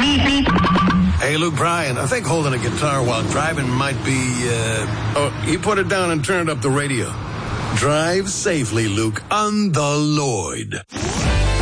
Hey, Luke Bryan, I think holding a guitar while driving might be, he put it down and turned up the radio. Drive safely, Luke, on the Lloyd.